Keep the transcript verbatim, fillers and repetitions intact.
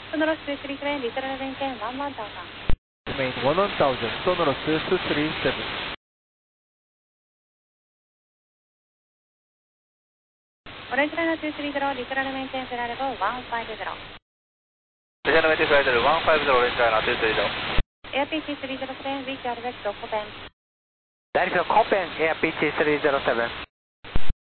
Sonoros two three seven, Little maintain one one thousand. Main one thousand, Sonoros two three seven. Orange Liner two three zero, Little maintain flight level one five zero. Little maintain flight level one five zero, Orange Liner two three zero. Air P T three zero seven, reach Albert Copen. Direct Copen, Air P T three zero seven.